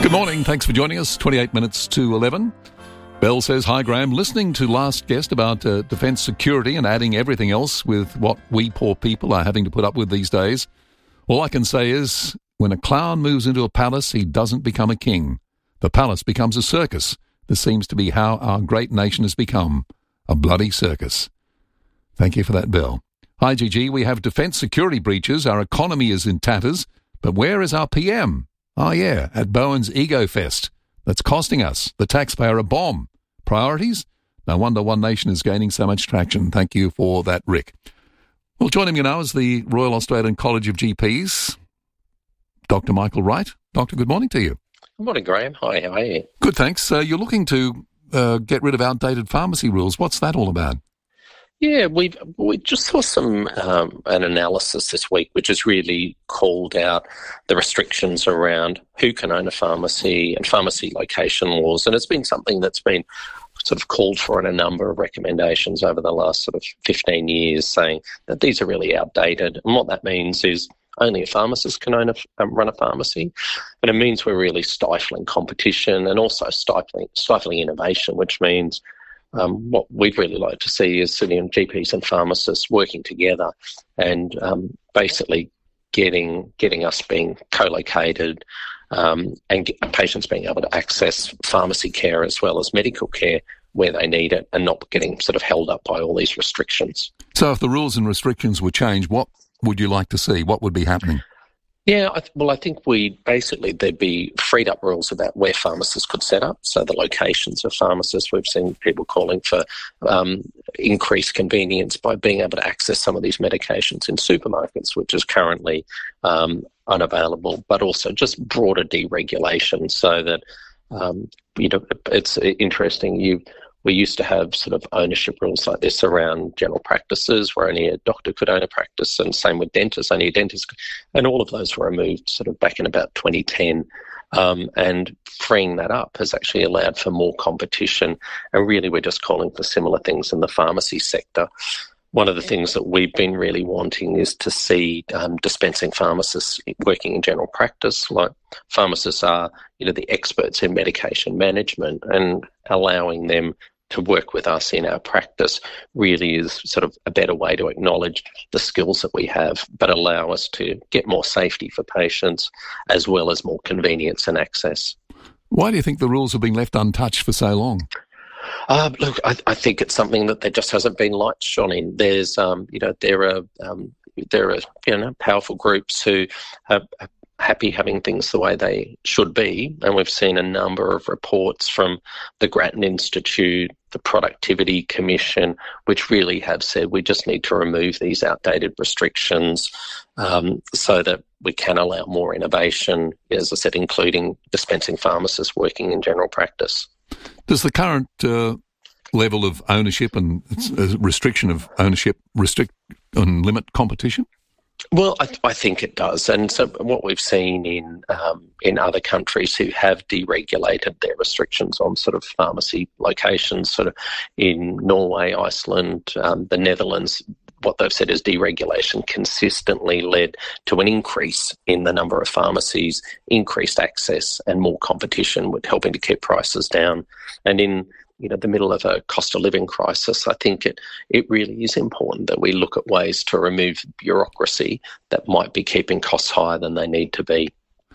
Good morning. Thanks for joining us. 28 minutes to 11. Bell says, hi, Graham. Listening to last guest about defence security and adding everything else with what we poor people are having to put up with these days, all I can say is when a clown moves into a palace, he doesn't become a king. The palace becomes a circus. This seems to be how our great nation has become, a bloody circus. Thank you for that, Bell. Hi, Gigi. We have defence security breaches. Our economy is in tatters. But where is our PM? Oh, yeah, at Bowen's Ego Fest. That's costing us, the taxpayer, a bomb. Priorities? No wonder One Nation is gaining so much traction. Thank you for that, Rick. Well, joining me now is the Royal Australian College of GPs, Dr. Michael Wright. Doctor, good morning to you. Good morning, Graham. Hi, how are you? Good, thanks. You're looking to get rid of outdated pharmacy rules. What's that all about? Yeah, we just saw some an analysis this week which has really called out the restrictions around who can own a pharmacy and pharmacy location laws, and it's been something that's been sort of called for in a number of recommendations over the last sort of 15 years, saying that these are really outdated, and what that means is only a pharmacist can run a pharmacy, and it means we're really stifling competition and also stifling innovation, which means what we'd really like to see is GPs and pharmacists working together and basically getting us being co-located and patients being able to access pharmacy care as well as medical care where they need it and not getting sort of held up by all these restrictions. So if the rules and restrictions were changed, what would you like to see? What would be happening? Yeah, I think there'd be freed up rules about where pharmacists could set up. So the locations of pharmacists, we've seen people calling for increased convenience by being able to access some of these medications in supermarkets, which is currently unavailable, but also just broader deregulation so that, it's interesting. We used to have sort of ownership rules like this around general practices where only a doctor could own a practice, and same with dentists, only a dentist. And all of those were removed sort of back in about 2010. And freeing that up has actually allowed for more competition. And really we're just calling for similar things in the pharmacy sector. One of the things that we've been really wanting is to see dispensing pharmacists working in general practice. Like pharmacists are, the experts in medication management, and allowing them to work with us in our practice really is sort of a better way to acknowledge the skills that we have, but allow us to get more safety for patients as well as more convenience and access. Why do you think the rules have been left untouched for so long? Look, I think it's something that there just hasn't been light shone in. There's, there are powerful groups who are happy having things the way they should be, and we've seen a number of reports from the Grattan Institute, the Productivity Commission, which really have said we just need to remove these outdated restrictions so that we can allow more innovation, as I said, including dispensing pharmacists working in general practice. Does the current level of ownership and restriction of ownership restrict and limit competition? Well, I think it does. And so what we've seen in other countries who have deregulated their restrictions on sort of pharmacy locations, sort of in Norway, Iceland, the Netherlands, what they've said is deregulation consistently led to an increase in the number of pharmacies, increased access and more competition, with helping to keep prices down. And in the middle of a cost of living crisis, I think it really is important that we look at ways to remove bureaucracy that might be keeping costs higher than they need to be.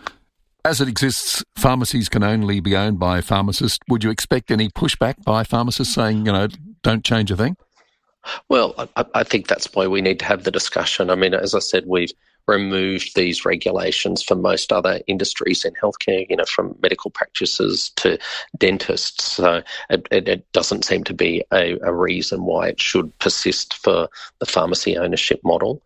As it exists, pharmacies can only be owned by pharmacists. Would you expect any pushback by pharmacists saying, don't change a thing? Well, I think that's why we need to have the discussion. I mean, as I said, we've removed these regulations for most other industries in healthcare, from medical practices to dentists. So it doesn't seem to be a reason why it should persist for the pharmacy ownership model.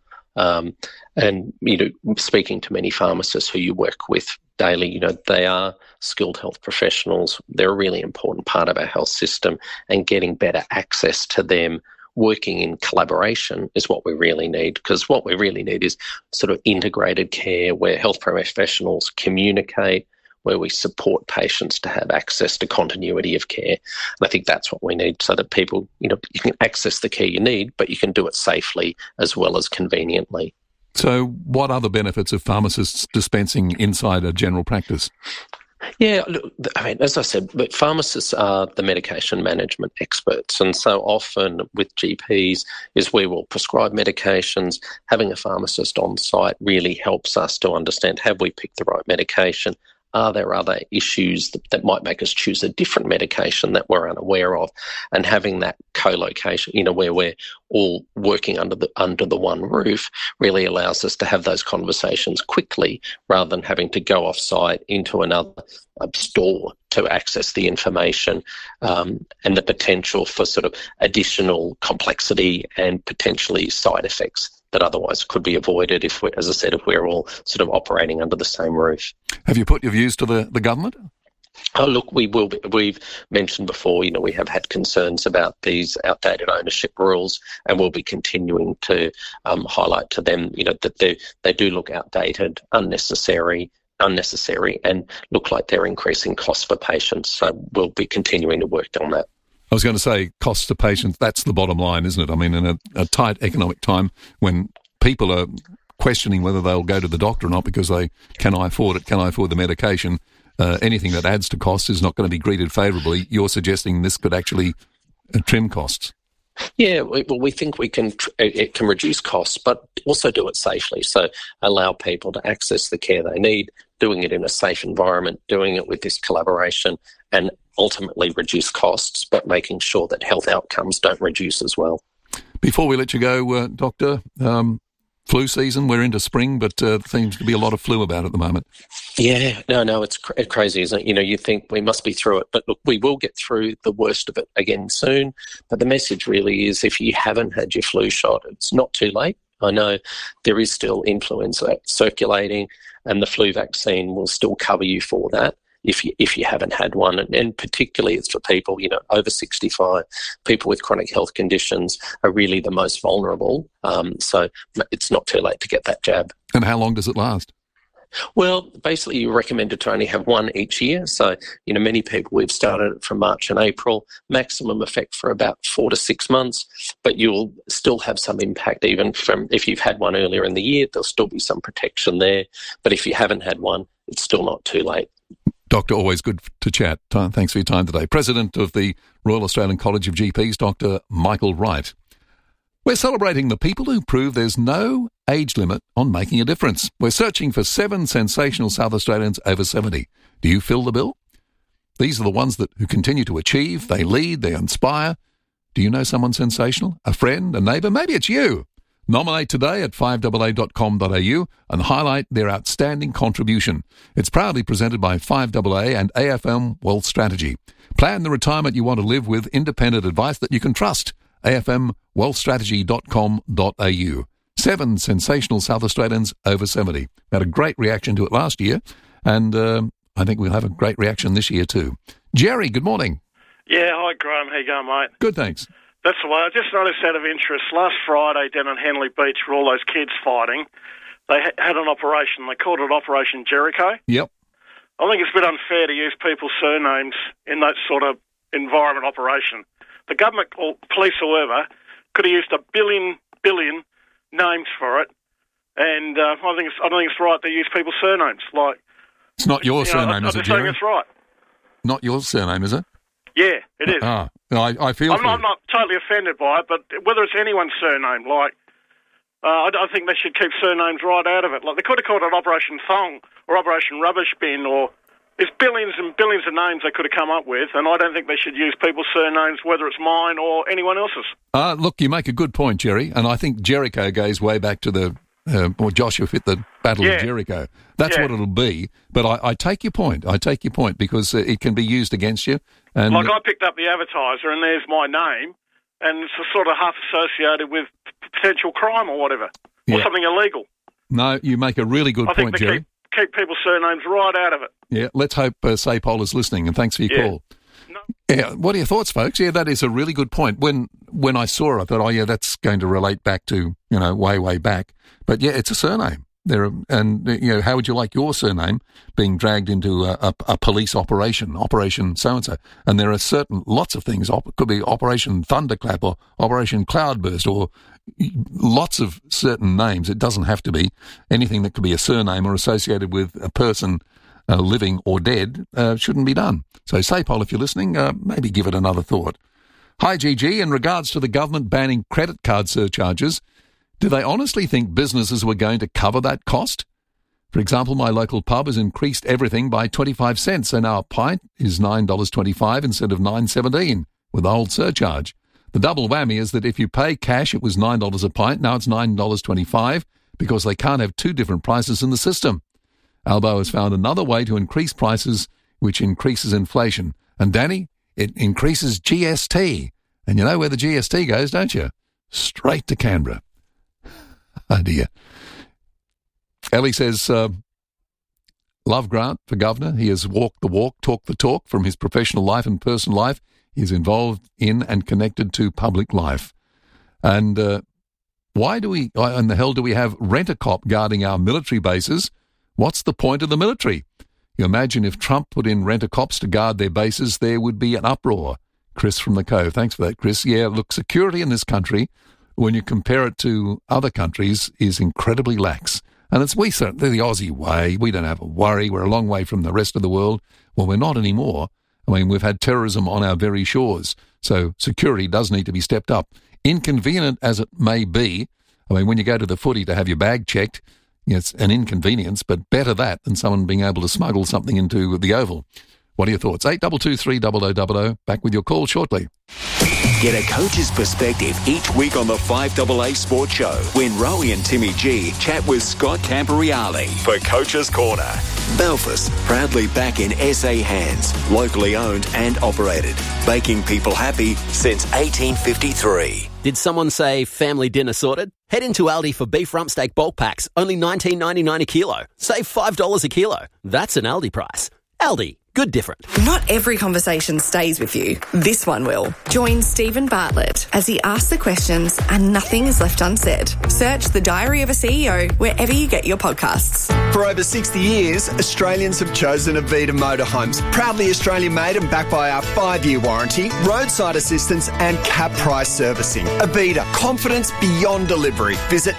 And, speaking to many pharmacists who you work with daily, they are skilled health professionals. They're a really important part of our health system, and getting better access to them working in collaboration is what we really need, because what we really need is sort of integrated care where health professionals communicate, where we support patients to have access to continuity of care. And I think that's what we need, so that people, you can access the care you need, but you can do it safely as well as conveniently. So what are the benefits of pharmacists dispensing inside a general practice? Yeah, look, I mean, as I said, but pharmacists are the medication management experts, and so often with GPs is we will prescribe medications. Having a pharmacist on site really helps us to understand, have we picked the right medication? Are there other issues that might make us choose a different medication that we're unaware of? And having that co-location, where we're all working under the one roof, really allows us to have those conversations quickly rather than having to go off-site into another store to access the information, and the potential for sort of additional complexity and potentially side effects that otherwise could be avoided if we're all sort of operating under the same roof. Have you put your views to the government? Oh, look, we've mentioned before, we have had concerns about these outdated ownership rules, and we'll be continuing to highlight to them, that they do look outdated, unnecessary, and look like they're increasing costs for patients. So we'll be continuing to work on that. I was going to say costs to patients, that's the bottom line, isn't it? I mean, in a tight economic time when people are questioning whether they'll go to the doctor or not because can I afford it, can I afford the medication, anything that adds to costs is not going to be greeted favourably. You're suggesting this could actually trim costs. Yeah, we think it can reduce costs, but also do it safely. So allow people to access the care they need, doing it in a safe environment, doing it with this collaboration, and ultimately reduce costs, but making sure that health outcomes don't reduce as well. Before we let you go, Doctor, flu season, we're into spring, but there seems to be a lot of flu about at the moment. Yeah, no, it's crazy, isn't it? You think we must be through it, but look, we will get through the worst of it again soon. But the message really is, if you haven't had your flu shot, it's not too late. I know there is still influenza circulating, and the flu vaccine will still cover you for that if you haven't had one. And particularly it's for people, over 65, people with chronic health conditions are really the most vulnerable. So it's not too late to get that jab. And how long does it last? Well, basically you're recommended to only have one each year. So, many people, we've started it from March and April, maximum effect for about 4 to 6 months, but you'll still have some impact even from if you've had one earlier in the year, there'll still be some protection there. But if you haven't had one, it's still not too late. Doctor, always good to chat. Thanks for your time today. President of the Royal Australian College of GPs, Dr. Michael Wright. We're celebrating the people who prove there's no age limit on making a difference. We're searching for 7 sensational South Australians over 70. Do you fill the bill? These are the ones who continue to achieve, they lead, they inspire. Do you know someone sensational? A friend, a neighbour? Maybe it's you. Nominate today at 5AA.com.au and highlight their outstanding contribution. It's proudly presented by 5AA and AFM Wealth Strategy. Plan the retirement you want to live with independent advice that you can trust. afmwealthstrategy.com.au. 7 sensational South Australians over 70. We had a great reaction to it last year, and I think we'll have a great reaction this year too. Jerry, good morning. Yeah, hi Graham, how you going, mate? Good, thanks. That's the way. I just noticed out of interest, last Friday down at Henley Beach where all those kids fighting, they had an operation. They called it Operation Jericho. Yep. I think it's a bit unfair to use people's surnames in that sort of environment operation. The government or police or whoever could have used a billion names for it, and I think it's right to use people's surnames. Like, it's not your surname, is it, Jerry? I think it's right. Not your surname, is it? Yeah, it is. I feel. I'm not totally offended by it, but whether it's anyone's surname, I think they should keep surnames right out of it. Like, they could have called it Operation Thong or Operation Rubbish Bin, or there's billions and billions of names they could have come up with, and I don't think they should use people's surnames, whether it's mine or anyone else's. Look, you make a good point, Jerry, and I think Jericho goes way back to the Joshua fit the Battle of Jericho. That's what it'll be. But I take your point. Because it can be used against you. And I picked up the advertiser, and there's my name, and it's sort of half associated with potential crime or whatever, or something illegal. No, you make a really good point, Jerry. Keep people's surnames right out of it. Yeah, let's hope SAPOL is listening, and thanks for your call. No. Yeah, what are your thoughts, folks? Yeah, that is a really good point. When I saw it, I thought, that's going to relate back to, way back. But yeah, it's a surname. How would you like your surname being dragged into a police operation so-and-so? And there are lots of things. It could be Operation Thunderclap or Operation Cloudburst or lots of certain names. It doesn't have to be anything that could be a surname or associated with a person living or dead, shouldn't be done. So, SAPOL, if you're listening, maybe give it another thought. Hi, Gigi. In regards to the government banning credit card surcharges, do they honestly think businesses were going to cover that cost? For example, my local pub has increased everything by 25 cents, so now a pint is $9.25 instead of $9.17 with the whole surcharge. The double whammy is that if you pay cash, it was $9 a pint, now it's $9.25 because they can't have two different prices in the system. Albo has found another way to increase prices, which increases inflation. And Danny, it increases GST. And you know where the GST goes, don't you? Straight to Canberra. Oh dear. Ellie says, love Grant for governor. He has walked the walk, talked the talk from his professional life and personal life. He is involved in and connected to public life. And why in the hell do we have Rent-A-Cop guarding our military bases? What's the point of the military? You imagine if Trump put in Rent-A-Cops to guard their bases, there would be an uproar. Chris from the Cove. Thanks for that, Chris. Yeah, look, security in this country, when you compare it to other countries, is incredibly lax. And they're the Aussie way. We don't have a worry. We're a long way from the rest of the world. Well, we're not anymore. I mean, we've had terrorism on our very shores. So security does need to be stepped up. Inconvenient as it may be, I mean, when you go to the footy to have your bag checked, it's an inconvenience, but better that than someone being able to smuggle something into the Oval. What are your thoughts? 8223 0000. Back with your call shortly. Get a coach's perspective each week on the 5AA Sports Show when Rowie and Timmy G chat with Scott Camporeale for Coach's Corner. Belfast, proudly back in SA hands, locally owned and operated, making people happy since 1853. Did someone say family dinner sorted? Head into Aldi for beef rump steak bulk packs, only $19.99 a kilo. Save $5 a kilo. That's an Aldi price. Aldi. Good different. Not every conversation stays with you. This one will. Join Stephen Bartlett as he asks the questions and nothing is left unsaid. Search The Diary of a CEO wherever you get your podcasts. For over 60 years, Australians have chosen Avita Motorhomes. Proudly Australian-made and backed by our 5-year warranty, roadside assistance and cap price servicing. Avita, confidence beyond delivery. Visit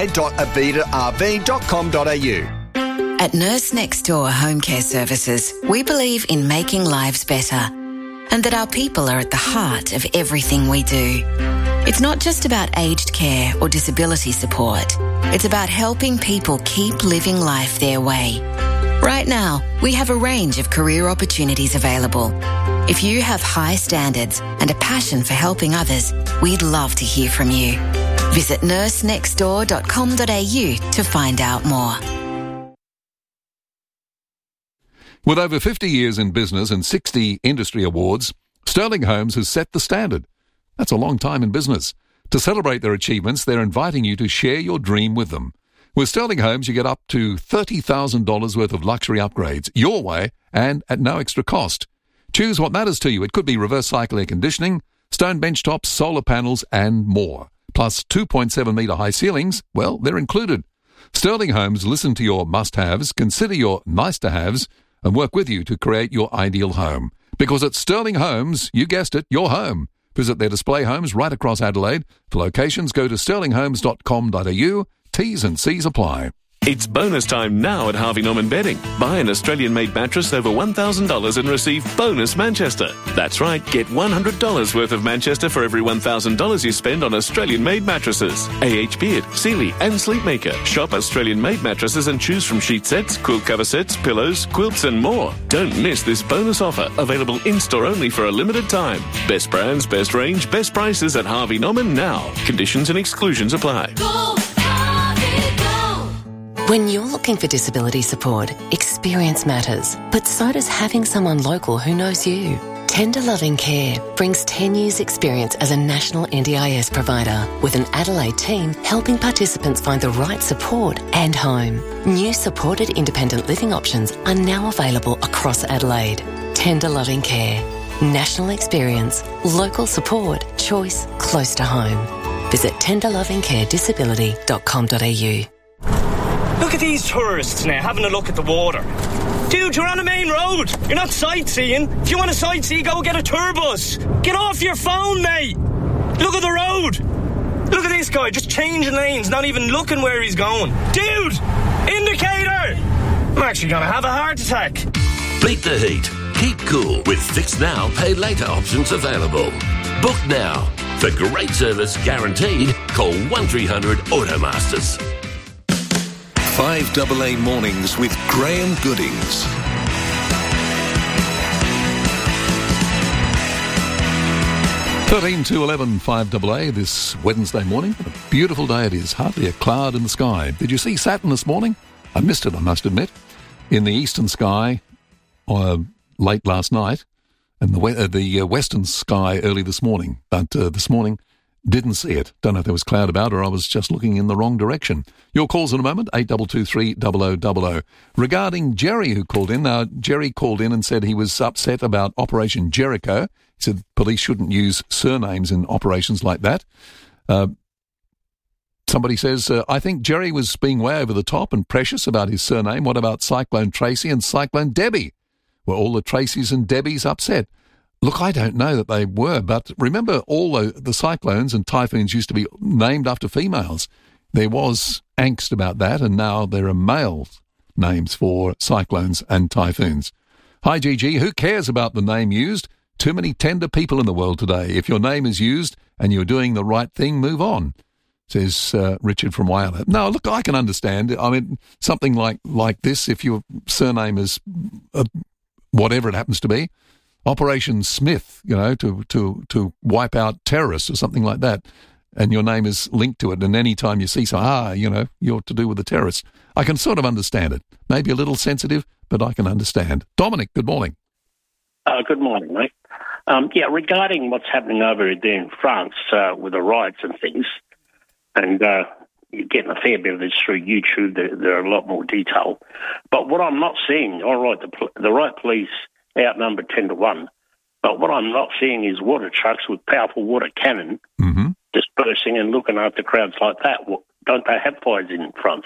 adelaide.avitarv.com.au. At Nurse Next Door Home Care Services, we believe in making lives better and that our people are at the heart of everything we do. It's not just about aged care or disability support. It's about helping people keep living life their way. Right now, we have a range of career opportunities available. If you have high standards and a passion for helping others, we'd love to hear from you. Visit nursenextdoor.com.au to find out more. With over 50 years in business and 60 industry awards, Sterling Homes has set the standard. That's a long time in business. To celebrate their achievements, they're inviting you to share your dream with them. With Sterling Homes, you get up to $30,000 worth of luxury upgrades your way and at no extra cost. Choose what matters to you. It could be reverse cycle air conditioning, stone bench tops, solar panels, and more. Plus 2.7-metre high ceilings, well, they're included. Sterling Homes listen to your must-haves, consider your nice-to-haves, and work with you to create your ideal home. Because at Sterling Homes, you guessed it, your home. Visit their display homes right across Adelaide. For locations, go to sterlinghomes.com.au. T's and C's apply. It's bonus time now at Harvey Norman Bedding. Buy an Australian-made mattress over $1,000 and receive bonus Manchester. That's right, get $100 worth of Manchester for every $1,000 you spend on Australian-made mattresses. AH Beard, Sealy and Sleepmaker. Shop Australian-made mattresses and choose from sheet sets, quilt cover sets, pillows, quilts and more. Don't miss this bonus offer, available in-store only for a limited time. Best brands, best range, best prices at Harvey Norman now. Conditions and exclusions apply. Go! When you're looking for disability support, experience matters, but so does having someone local who knows you. Tender Loving Care brings 10 years' experience as a national NDIS provider, with an Adelaide team helping participants find the right support and home. New supported independent living options are now available across Adelaide. Tender Loving Care. National experience, local support, choice close to home. Visit tenderlovingcaredisability.com.au. Look at these tourists now having a look at the water. Dude, you're on a main road. You're not sightseeing. If you want to sightsee, go get a tour bus. Get off your phone, mate. Look at the road. Look at this guy just changing lanes, not even looking where he's going. Dude, indicator. I'm actually going to have a heart attack. Beat the heat. Keep cool with Fix Now, Pay Later options available. Book now. For great service guaranteed, call 1300 Automasters. 5AA Mornings with Graham Goodings. Thirteen to 11, 5AA this Wednesday morning. What a beautiful day it is. Hardly a cloud in the sky. Did you see Saturn this morning? I missed it, I must admit. In the eastern sky late last night, and the western sky early this morning. But this morning, didn't see it. Don't know if there was cloud about or I was just looking in the wrong direction. Your calls in a moment, 8223 0000. Regarding Jerry who called in. Now, Jerry called in and said he was upset about Operation Jericho. He said police shouldn't use surnames in operations like that. Somebody says, I think Jerry was being way over the top and precious about his surname. What about Cyclone Tracy and Cyclone Debbie? Were all the Tracys and Debbies upset? Look, I don't know that they were, but remember all the cyclones and typhoons used to be named after females. There was angst about that, and now there are male names for cyclones and typhoons. Hi, Gigi. Who cares about the name used? Too many tender people in the world today. If your name is used and you're doing the right thing, move on, says Richard from Whyalla. No, look, I can understand. I mean, something like this, if your surname is whatever it happens to be, Operation Smith, to wipe out terrorists or something like that, and your name is linked to it, and any time you see you're to do with the terrorists. I can sort of understand it. Maybe a little sensitive, but I can understand. Dominic, good morning. Good morning, mate. Regarding what's happening over there in France with the riots and things, and you're getting a fair bit of this through YouTube, there are a lot more detail. But what I'm not seeing, all right, the riot police outnumbered 10-1, but what I'm not seeing is water trucks with powerful water cannon dispersing and looking after crowds like that. Don't they have fires in France?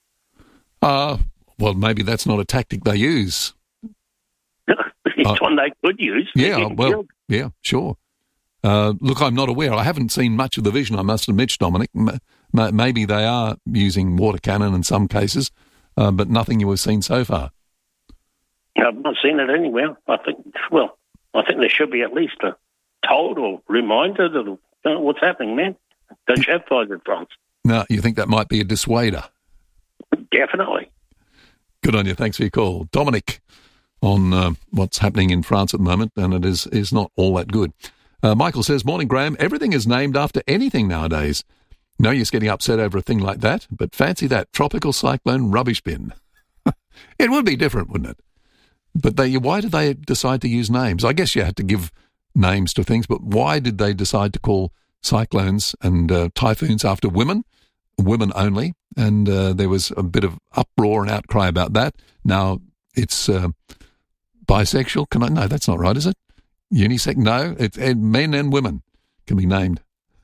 Well, maybe that's not a tactic they use. It's one they could use. Yeah, sure. Look, I'm not aware. I haven't seen much of the vision, I must admit, Dominic. Maybe they are using water cannon in some cases, but nothing you have seen so far. I've not seen it anywhere. I think there should be at least a told or reminder of what's happening, man. Don't you have fires in France? No, you think that might be a dissuader? Definitely. Good on you. Thanks for your call. Dominic, on what's happening in France at the moment, and it is not all that good. Michael says, morning, Graham. Everything is named after anything nowadays. No use getting upset over a thing like that, but fancy that, tropical cyclone rubbish bin. It would be different, wouldn't it? But why did they decide to use names? I guess you had to give names to things, but why did they decide to call cyclones and typhoons after women only? And there was a bit of uproar and outcry about that. Now it's bisexual. No, that's not right, is it? Unisex? No, it's men and women can be named.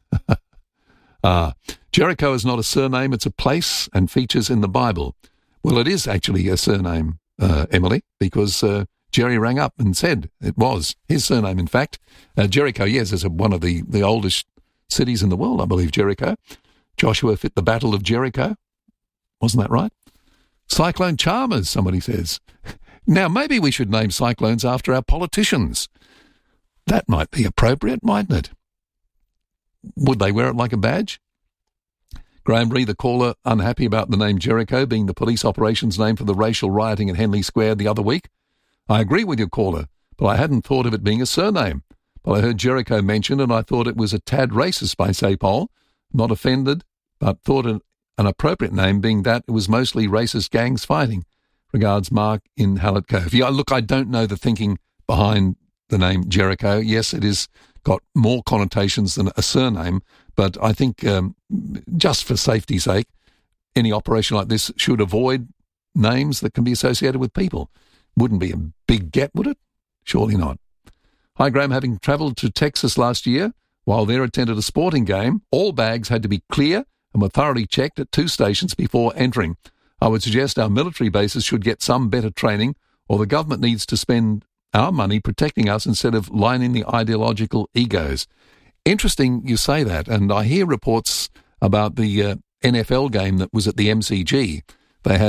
Jericho is not a surname, it's a place and features in the Bible. Well, it is actually a surname, Emily, because Jerry rang up and said it was his surname, in fact. Jericho, yes, is one of the oldest cities in the world, I believe, Jericho. Joshua fit the Battle of Jericho. Wasn't that right? Cyclone Chalmers, somebody says. Now, maybe we should name cyclones after our politicians. That might be appropriate, mightn't it? Would they wear it like a badge? Graham Ree, the caller, unhappy about the name Jericho being the police operations name for the racial rioting at Henley Square the other week. I agree with your caller, but I hadn't thought of it being a surname. But I heard Jericho mentioned and I thought it was a tad racist by Sapol. Not offended, but thought an appropriate name being that it was mostly racist gangs fighting. Regards, Mark in Hallett Cove. Yeah, look, I don't know the thinking behind the name Jericho. Yes, it is got more connotations than a surname, but I think just for safety's sake, any operation like this should avoid names that can be associated with people. Wouldn't be a big get, would it? Surely not. Hi, Graham. Having travelled to Texas last year, while there attended a sporting game, all bags had to be clear and were thoroughly checked at 2 stations before entering. I would suggest our military bases should get some better training, or the government needs to spend our money protecting us instead of lining the ideological egos. Interesting you say that, and I hear reports about the NFL game that was at the MCG. They had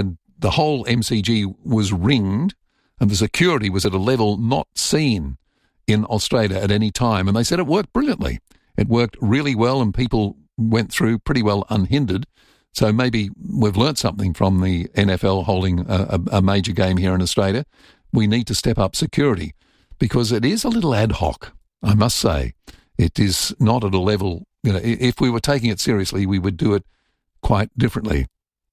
the whole MCG was ringed and the security was at a level not seen in Australia at any time. And they said it worked brilliantly. It worked really well and people went through pretty well unhindered. So maybe we've learnt something from the NFL holding a major game here in Australia. We need to step up security because it is a little ad hoc, I must say. It is not at a level, if we were taking it seriously, we would do it quite differently.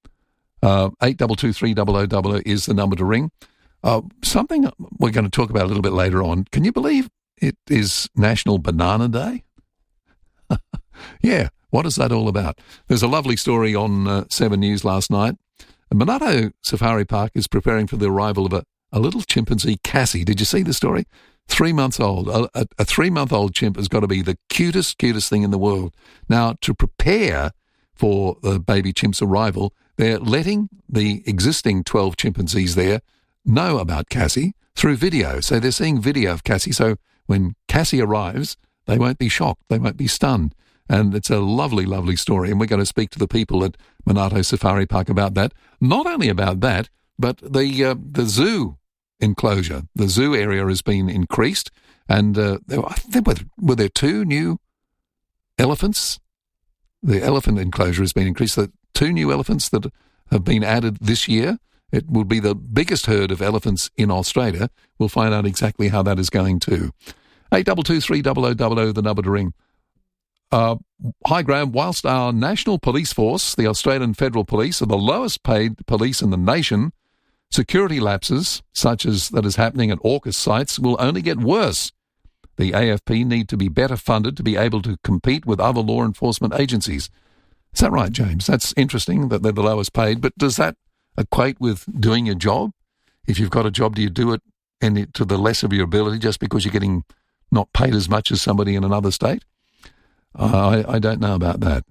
82230000 is the number to ring. Something we're going to talk about a little bit later on. Can you believe it is National Banana Day? Yeah, what is that all about? There's a lovely story on 7 News last night. Monarto Safari Park is preparing for the arrival of a little chimpanzee, Cassie. Did you see the story? 3 months old. A 3-month-old chimp has got to be the cutest thing in the world. Now, to prepare for the baby chimp's arrival, they're letting the existing 12 chimpanzees there know about Cassie through video. So they're seeing video of Cassie. So when Cassie arrives, they won't be shocked. They won't be stunned. And it's a lovely, lovely story. And we're going to speak to the people at Monarto Safari Park about that. Not only about that, but the zoo enclosure. The zoo area has been increased. And were there 2 new elephants? The elephant enclosure has been increased. The 2 new elephants that have been added this year. It will be the biggest herd of elephants in Australia. We'll find out exactly how that is going too. 82230000, the number to ring. Hi, Graham. Whilst our national police force, the Australian Federal Police, are the lowest paid police in the nation, security lapses, such as that is happening at AUKUS sites, will only get worse. The AFP need to be better funded to be able to compete with other law enforcement agencies. Is that right, James? That's interesting that they're the lowest paid, but does that equate with doing your job? If you've got a job, do you do it to the less of your ability just because you're getting not paid as much as somebody in another state? I don't know about that.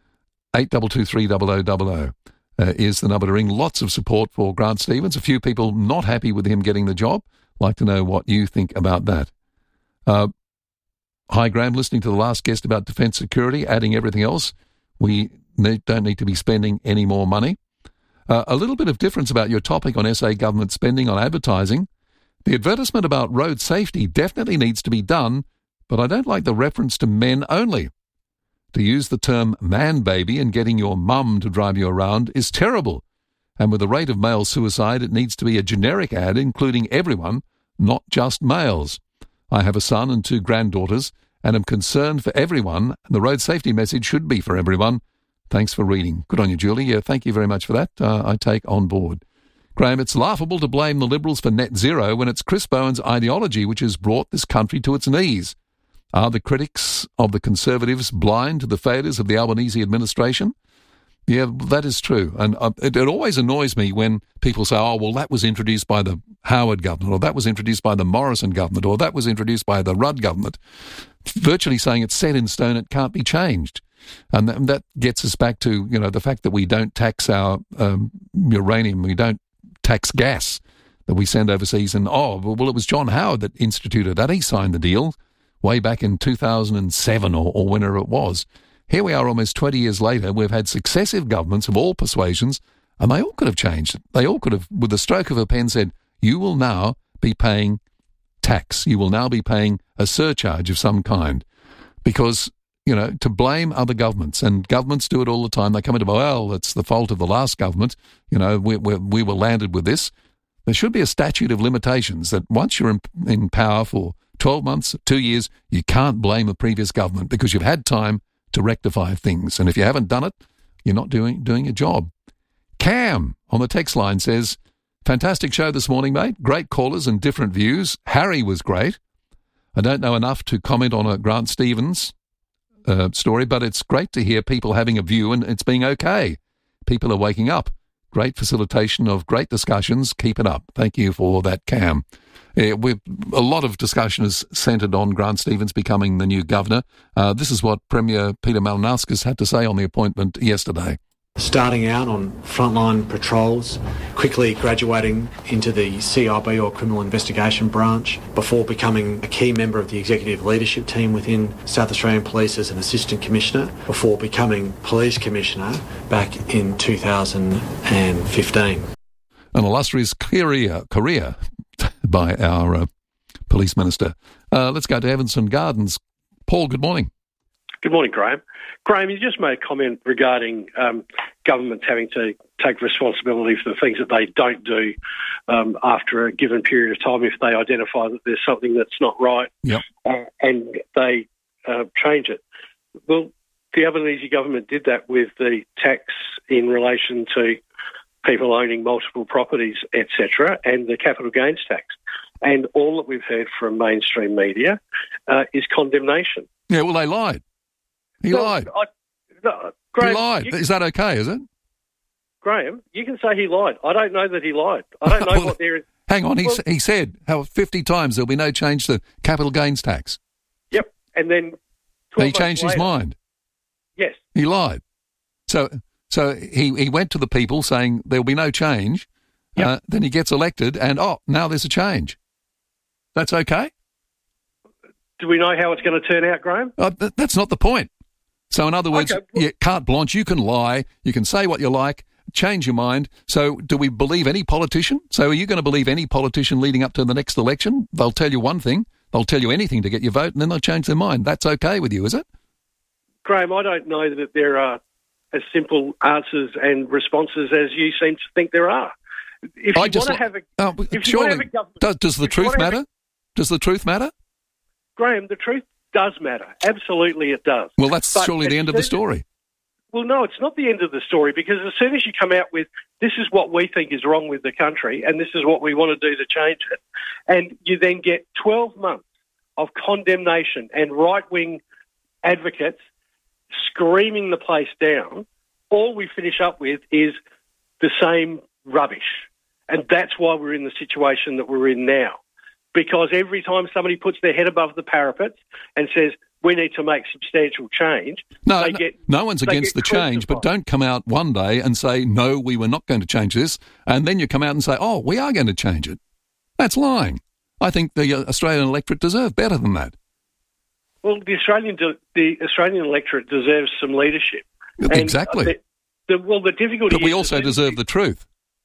82230000 is the number to ring. Lots of support for Grant Stevens. A few people not happy with him getting the job. Like to know what you think about that. Hi, Graham. Listening to the last guest about defence security, adding everything else, we don't need to be spending any more money. A little bit of difference about your topic on SA government spending on advertising. The advertisement about road safety definitely needs to be done, but I don't like the reference to men only. To use the term man baby and getting your mum to drive you around is terrible. And with the rate of male suicide, it needs to be a generic ad including everyone, not just males. I have a son and 2 granddaughters and am concerned for everyone. The road safety message should be for everyone. Thanks for reading. Good on you, Julie. Yeah, thank you very much for that. I take on board. Graham, it's laughable to blame the Liberals for net zero when it's Chris Bowen's ideology which has brought this country to its knees. Are the critics of the Conservatives blind to the failures of the Albanese administration? Yeah, that is true. And it always annoys me when people say, oh, well, that was introduced by the Howard government, or that was introduced by the Morrison government, or that was introduced by the Rudd government, virtually saying it's set in stone, it can't be changed. And that gets us back to, the fact that we don't tax our uranium, we don't tax gas that we send overseas. And, well, it was John Howard that instituted that. He signed the deal way back in 2007 or whenever it was. Here we are almost 20 years later. We've had successive governments of all persuasions, and they all could have changed it. They all could have, with the stroke of a pen, said, you will now be paying tax. You will now be paying a surcharge of some kind. Because, to blame other governments, and governments do it all the time. They come into, well, it's the fault of the last government. We were landed with this. There should be a statute of limitations that once you're in power for 12 months, 2 years, you can't blame a previous government because you've had time to rectify things. And if you haven't done it, you're not doing your job. Cam on the text line says, fantastic show this morning, mate. Great callers and different views. Harry was great. I don't know enough to comment on a Grant Stevens story, but it's great to hear people having a view and it's being okay. People are waking up. Great facilitation of great discussions. Keep it up. Thank you for that, Cam. A lot of discussion is centred on Grant Stevens becoming the new governor. This is what Premier Peter Malinauskas had to say on the appointment yesterday. Starting out on frontline patrols, quickly graduating into the CIB or Criminal Investigation Branch, before becoming a key member of the executive leadership team within South Australian Police as an Assistant Commissioner, before becoming Police Commissioner back in 2015. an illustrious career by our police minister. Let's go to Evanston Gardens. Paul, good morning. Good morning, Graham. Graham, you just made a comment regarding governments having to take responsibility for the things that they don't do after a given period of time if they identify that there's something that's not right. Yep. And they change it. Well, the Albanese government did that with the tax in relation to people owning multiple properties, etc., and the capital gains tax. And all that we've heard from mainstream media is condemnation. Yeah, well, they lied. He lied. Graham, he lied. Is that okay, is it? Graham, you can say he lied. I don't know that he lied. I don't know what there is. Hang on, he said how 50 times there'll be no change to capital gains tax. Yep, and then he changed his mind. Yes. He lied. So he went to the people saying there'll be no change. Yep. Then he gets elected and, now there's a change. That's okay? Do we know how it's going to turn out, Graham? That's not the point. So in other words, carte blanche, you can lie, you can say what you like, change your mind. So do we believe any politician? So are you going to believe any politician leading up to the next election? They'll tell you one thing, they'll tell you anything to get your vote, and then they'll change their mind. That's okay with you, is it? Graham, I don't know that there are as simple answers and responses as you seem to think there are. If you want to have a government... Does the truth matter? Does the truth matter? Graham, the truth does matter. Absolutely it does. Well, that's surely the end of the story. Well, no, it's not the end of the story, because as soon as you come out with, this is what we think is wrong with the country and this is what we want to do to change it, and you then get 12 months of condemnation and right-wing advocates screaming the place down, all we finish up with is the same rubbish. And that's why we're in the situation that we're in now. Because every time somebody puts their head above the parapet and says, we need to make substantial change, no one's against the change, but don't come out one day and say, no, we were not going to change this, and then you come out and say, we are going to change it. That's lying. I think the Australian electorate deserve better than that. Well, the Australian electorate deserves some leadership. Exactly. The difficulty but we also deserve the truth.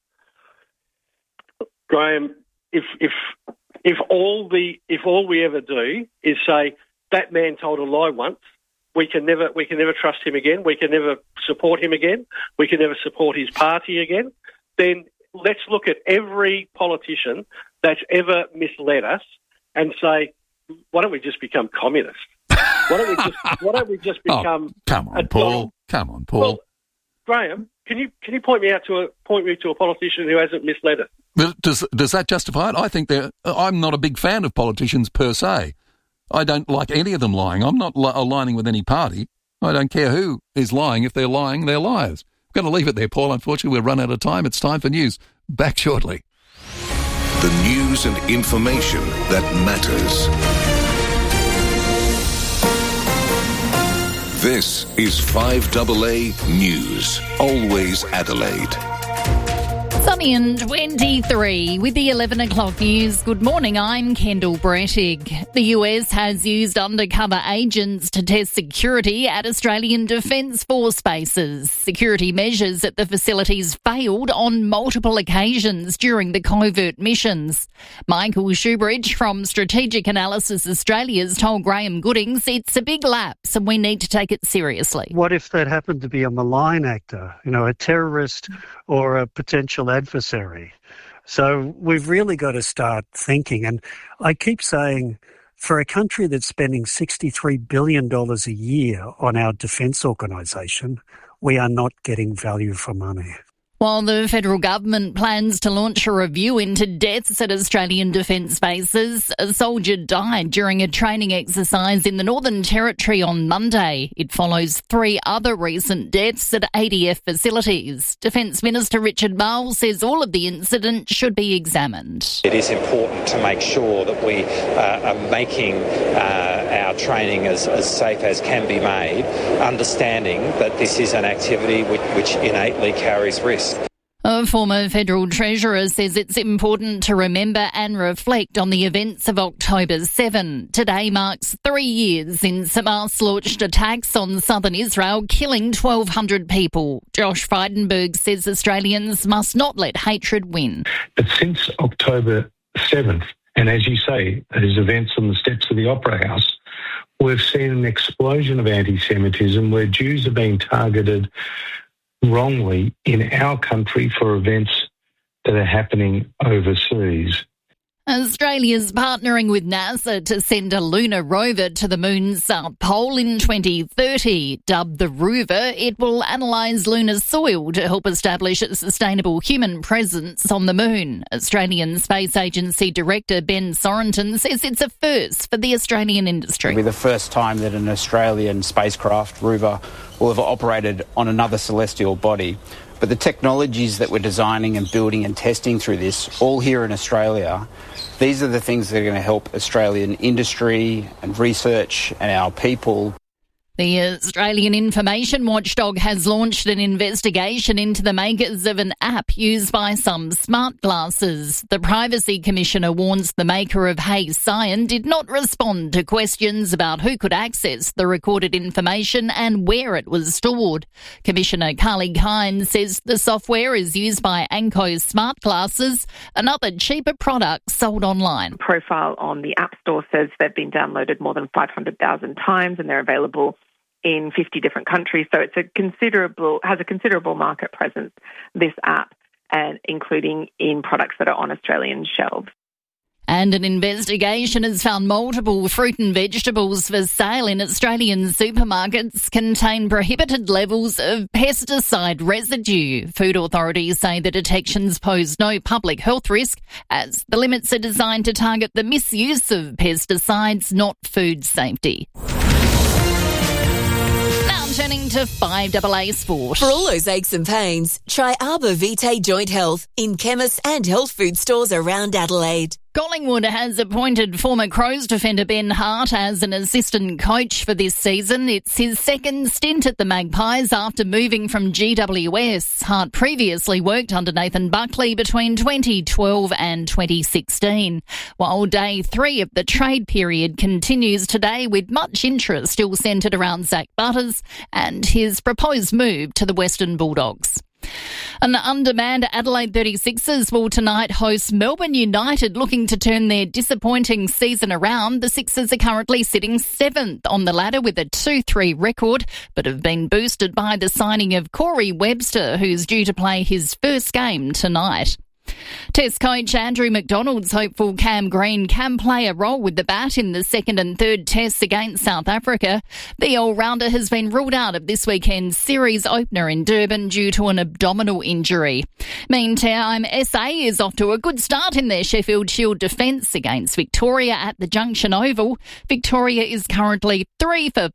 Graham, if all we ever do is say that man told a lie once, we can never trust him again. We can never support him again. We can never support his party again. Then let's look at every politician that's ever misled us and say, why don't we just become communists? Why don't we just become? Come on, Paul. Well, Graham, can you point me to a politician who hasn't misled us? Does that justify it? I think I'm not a big fan of politicians per se. I don't like any of them lying. I'm not aligning with any party. I don't care who is lying. If they're lying, they're liars. I'm going to leave it there, Paul. Unfortunately, we've run out of time. It's time for news. Back shortly. The news and information that matters. This is 5AA News. Always Adelaide. Sunny and 23 with the 11 o'clock news. Good morning, I'm Kendall Brettig. The US has used undercover agents to test security at Australian Defence Force bases. Security measures at the facilities failed on multiple occasions during the covert missions. Michael Shoebridge from Strategic Analysis Australia's told Graham Goodings it's a big lapse and we need to take it seriously. What if that happened to be a malign actor, a terrorist or a potential adversary? So we've really got to start thinking. And I keep saying, for a country that's spending $63 billion a year on our defence organisation, we are not getting value for money. While the federal government plans to launch a review into deaths at Australian defence bases, a soldier died during a training exercise in the Northern Territory on Monday. It follows 3 other recent deaths at ADF facilities. Defence Minister Richard Marles says all of the incidents should be examined. It is important to make sure that we are making our training as safe as can be made, understanding that this is an activity which innately carries risk. A former federal treasurer says it's important to remember and reflect on the events of October 7. Today marks 3 years since Hamas launched attacks on southern Israel, killing 1,200 people. Josh Frydenberg says Australians must not let hatred win. But since October 7th, and as you say, those events on the steps of the Opera House, we've seen an explosion of anti-Semitism where Jews are being targeted wrongly in our country for events that are happening overseas. Australia's partnering with NASA to send a lunar rover to the moon's south pole in 2030. Dubbed the Rover, it will analyse lunar soil to help establish a sustainable human presence on the moon. Australian Space Agency Director Ben Sorenton says it's a first for the Australian industry. It'll be the first time that an Australian spacecraft, rover, will have operated on another celestial body. But the technologies that we're designing and building and testing through this, all here in Australia, these are the things that are going to help Australian industry and research and our people. The Australian Information Watchdog has launched an investigation into the makers of an app used by some smart glasses. The Privacy Commissioner warns the maker of Hey Cyan did not respond to questions about who could access the recorded information and where it was stored. Commissioner Carly Kine says the software is used by Anko smart glasses, another cheaper product sold online. Profile on the App Store says they've been downloaded more than 500,000 times and they're available in 50 different countries. So it's has a considerable market presence, this app, and including in products that are on Australian shelves. And an investigation has found multiple fruit and vegetables for sale in Australian supermarkets contain prohibited levels of pesticide residue. Food authorities say the detections pose no public health risk, as the limits are designed to target the misuse of pesticides, not food safety. Turning to 5AA Sport. For all those aches and pains, try Arbor Vitae Joint Health in chemists and health food stores around Adelaide. Collingwood has appointed former Crows defender Ben Hart as an assistant coach for this season. It's his second stint at the Magpies after moving from GWS. Hart previously worked under Nathan Buckley between 2012 and 2016. While day 3 of the trade period continues today with much interest still centred around Zach Butters and his proposed move to the Western Bulldogs. An undermanned Adelaide 36ers will tonight host Melbourne United, looking to turn their disappointing season around. The Sixers are currently sitting 7th on the ladder with a 2-3 record, but have been boosted by the signing of Corey Webster, who's due to play his first game tonight. Test coach Andrew McDonald's hopeful Cam Green can play a role with the bat in the second and third tests against South Africa. The all-rounder has been ruled out of this weekend's series opener in Durban due to an abdominal injury. Meantime, SA is off to a good start in their Sheffield Shield defence against Victoria at the Junction Oval. Victoria is currently 3 for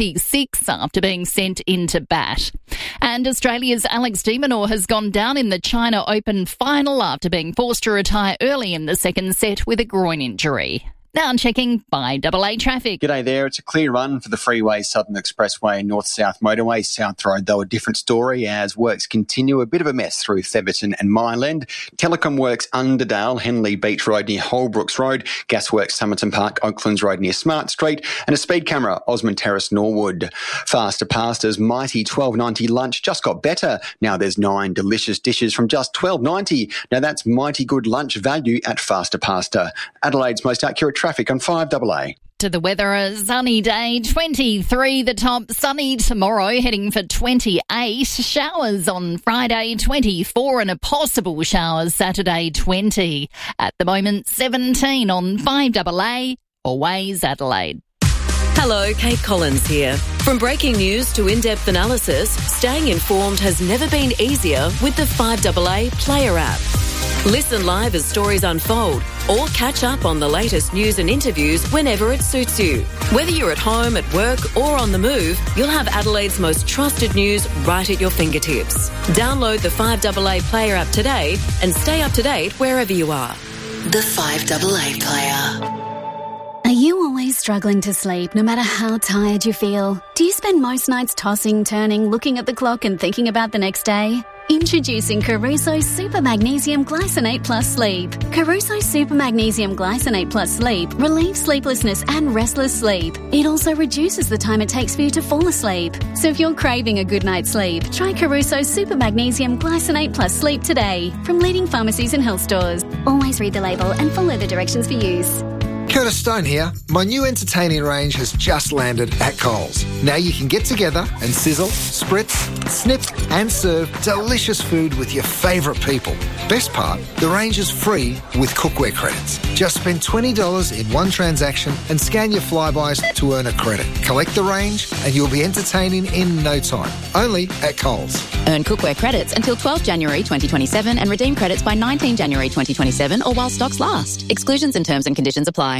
46 after being sent into bat. And Australia's Alex de Minaur has gone down in the China Open final after being forced to retire early in the second set with a groin injury. Now I'm checking 5AA traffic. G'day there. It's a clear run for the Freeway Southern Expressway and North-South Motorway. South Road, though, a different story as works continue. A bit of a mess through Theverton and Myland. Telecom works Underdale, Henley Beach Road near Holbrooks Road. Gasworks Somerton Park, Oaklands Road near Smart Street. And a speed camera, Osmond Terrace, Norwood. Faster Pastas, Mighty $12.90 lunch just got better. Now there's 9 delicious dishes from just $12.90. Now that's mighty good lunch value at Faster Pasta. Adelaide's most accurate traffic on 5AA. To the weather, a sunny day, 23 the top, sunny tomorrow, heading for 28, showers on Friday, 24, and a possible shower Saturday, 20. At the moment, 17 on 5AA, always Adelaide. Hello, Kate Collins here. From breaking news to in-depth analysis, staying informed has never been easier with the 5AA Player app. Listen live as stories unfold or catch up on the latest news and interviews whenever it suits you. Whether you're at home, at work or on the move, you'll have Adelaide's most trusted news right at your fingertips. Download the 5AA Player app today and stay up to date wherever you are. The 5AA Player. Are you always struggling to sleep no matter how tired you feel? Do you spend most nights tossing, turning, looking at the clock and thinking about the next day? Introducing Caruso Super Magnesium Glycinate Plus Sleep. Caruso Super Magnesium Glycinate Plus Sleep relieves sleeplessness and restless sleep. It also reduces the time it takes for you to fall asleep. So if you're craving a good night's sleep, try Caruso Super Magnesium Glycinate Plus Sleep today from leading pharmacies and health stores. Always read the label and follow the directions for use. Curtis Stone here. My new entertaining range has just landed at Coles. Now you can get together and sizzle, spritz, snip and serve delicious food with your favourite people. Best part, the range is free with cookware credits. Just spend $20 in one transaction and scan your Flybys to earn a credit. Collect the range and you'll be entertaining in no time. Only at Coles. Earn cookware credits until 12 January 2027 and redeem credits by 19 January 2027 or while stocks last. Exclusions and terms and conditions apply.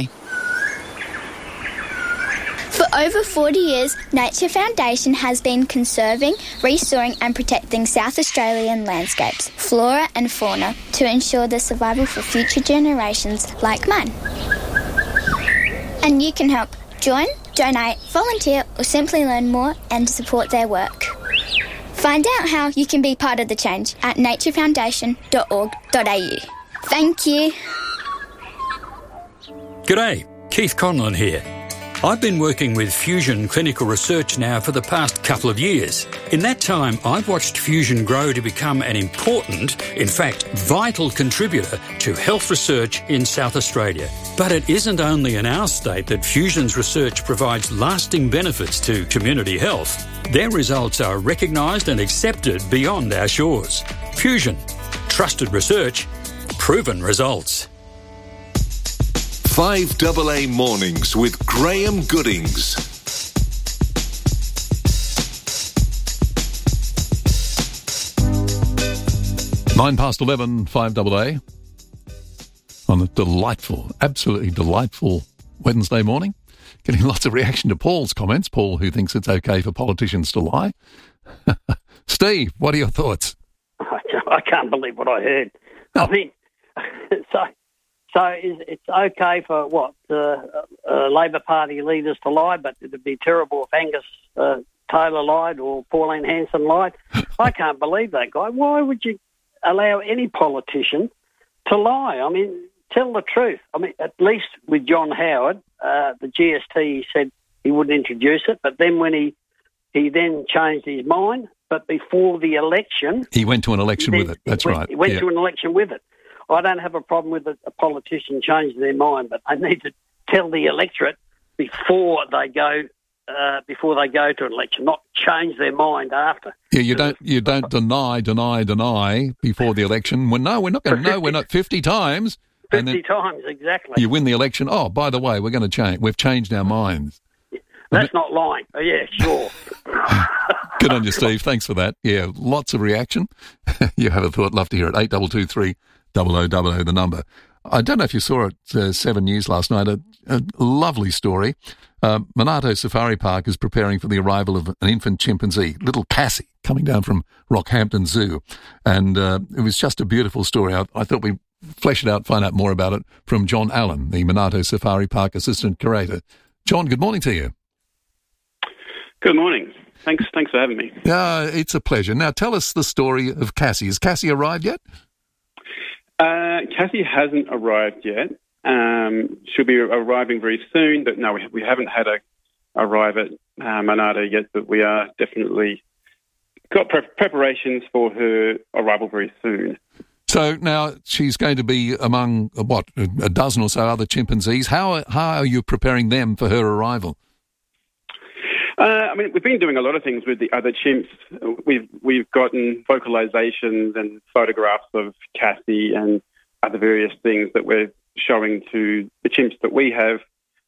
For over 40 years, Nature Foundation has been conserving, restoring and protecting South Australian landscapes, flora and fauna to ensure their survival for future generations like mine. And you can help. Join, donate, volunteer or simply learn more and support their work. Find out how you can be part of the change at naturefoundation.org.au. Thank you. G'day, Keith Conlon here. I've been working with Fusion Clinical Research now for the past couple of years. In that time, I've watched Fusion grow to become an important, in fact, vital contributor to health research in South Australia. But it isn't only in our state that Fusion's research provides lasting benefits to community health. Their results are recognised and accepted beyond our shores. Fusion. Trusted research. Proven results. 5AA Mornings with Graham Goodings. Nine past 11, 5AA. On a delightful, absolutely delightful Wednesday morning. Getting lots of reaction to Paul's comments. Paul, who thinks it's okay for politicians to lie. Steve, what are your thoughts? I can't believe what I heard. I mean, So it's okay for Labor Party leaders to lie, but it'd be terrible if Angus Taylor lied or Pauline Hanson lied. I can't believe that guy. Why would you allow any politician to lie? I mean, tell the truth. I mean, at least with John Howard, the GST, he said he wouldn't introduce it, but then when he then changed his mind, but before the election... He went to an election with it, that's right. He went to an election with it. I don't have a problem with a politician changing their mind, but they need to tell the electorate before they go to an election, not change their mind after. Yeah, you don't deny before the election. Well, no, we're not going to know. We're not 50 times. 50 times, exactly. You win the election. Oh, by the way, we're going to change. We've changed our minds. That's not lying. Oh, yeah, sure. Good on you, Steve. Thanks for that. Yeah, lots of reaction. You have a thought. Love to hear it. 8223 0000, the number. I don't know if you saw it, 7 News last night, a lovely story. Monarto Safari Park is preparing for the arrival of an infant chimpanzee, little Cassie, coming down from Rockhampton Zoo. And it was just a beautiful story. I thought we'd flesh it out, find out more about it from John Allen, the Monarto Safari Park Assistant Curator. John, good morning to you. Good morning. Thanks for having me. It's a pleasure. Now, tell us the story of Cassie. Has Cassie arrived yet? Cassie hasn't arrived yet. She'll be arriving very soon, but no, we haven't had her arrive at Monarto yet, but we are definitely got preparations for her arrival very soon. So now she's going to be among, a dozen or so other chimpanzees. How are you preparing them for her arrival? I mean, we've been doing a lot of things with the other chimps. We've gotten vocalizations and photographs of Cassie and other various things that we're showing to the chimps that we have.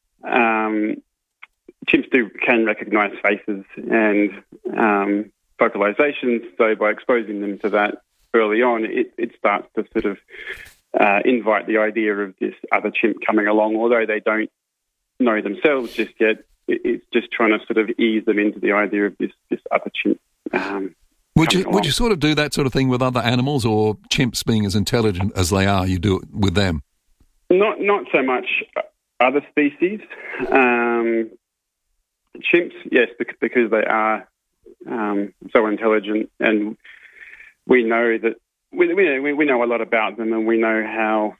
Chimps can recognise faces and vocalizations, so by exposing them to that early on, it starts to sort of invite the idea of this other chimp coming along, although they don't know themselves just yet. It's just trying to sort of ease them into the idea of this other chimp. Would you sort of do that sort of thing with other animals, or chimps being as intelligent as they are, you do it with them? Not so much other species. Chimps, yes, because they are so intelligent, and we know that we know a lot about them, and we know how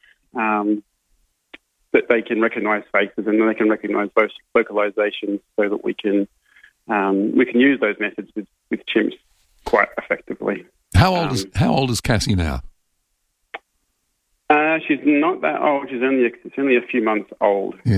that they can recognise faces and they can recognise vocalisations, so that we can use those methods with chimps quite effectively. How old is Cassie now? She's not that old. She's only a few months old. Yeah.